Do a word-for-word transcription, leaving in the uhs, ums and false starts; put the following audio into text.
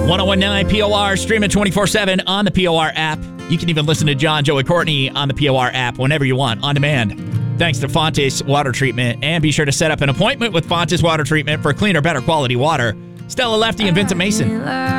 ten nineteen P O R, streaming twenty-four seven on the P O R app. You can even listen to John, Joey, Courtney on the P O R app whenever you want, on demand. Thanks to Fontes Water Treatment. And be sure to set up an appointment with Fontes Water Treatment for cleaner, better quality water. Stella Lefty and Vincent Mason.